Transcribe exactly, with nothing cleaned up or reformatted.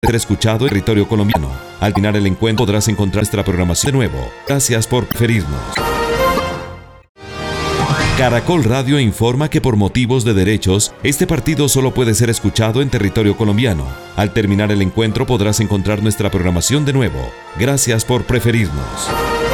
ser escuchado en territorio colombiano. Al terminar el encuentro podrás encontrar nuestra programación de nuevo. Gracias por preferirnos. Caracol Radio informa que por motivos de derechos, este partido solo puede ser escuchado en territorio colombiano. Al terminar el encuentro podrás encontrar nuestra programación de nuevo. Gracias por preferirnos.